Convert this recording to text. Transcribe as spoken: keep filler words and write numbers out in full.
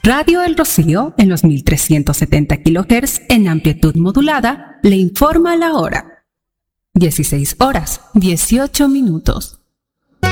Radio El Rocío, en los mil trescientos setenta kilohertz en amplitud modulada, le informa la hora. dieciséis horas, dieciocho minutos.